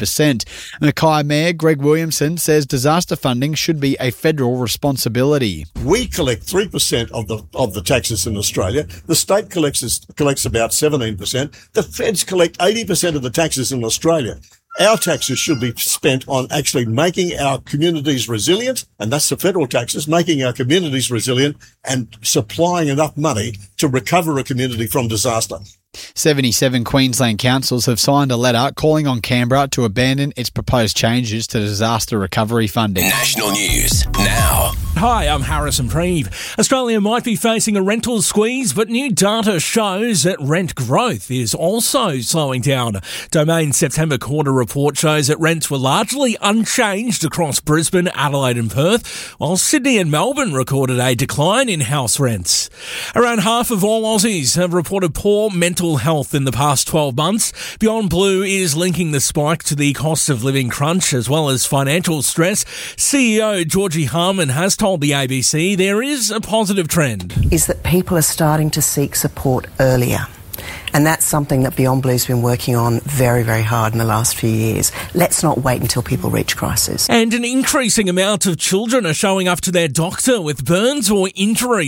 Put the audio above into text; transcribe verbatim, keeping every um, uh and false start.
percent. Mackay Mayor Greg Williamson says disaster funding should be a federal responsibility. We collect three percent of the of the taxes in Australia. The state collects collects about seventeen percent. The feds collect eighty percent of the taxes in Australia. Our taxes should be spent on actually making our communities resilient, and that's the federal taxes, making our communities resilient and supplying enough money to recover a community from disaster. seventy-seven Queensland councils have signed a letter calling on Canberra to abandon its proposed changes to disaster recovery funding. National news now. Hi, I'm Harrison Preeve. Australia might be facing a rental squeeze, but new data shows that rent growth is also slowing down. Domain's September quarter report shows that rents were largely unchanged across Brisbane, Adelaide and Perth, while Sydney and Melbourne recorded a decline in house rents. Around half of all Aussies have reported poor mental health in the past twelve months. Beyond Blue is linking the spike to the cost of living crunch as well as financial stress. C E O Georgie Harman has told the A B C there is a positive trend. Is that people are starting to seek support earlier. And that's something that Beyond Blue's been working on very, very hard in the last few years. Let's not wait until people reach crisis. And an increasing amount of children are showing up to their doctor with burns or injuries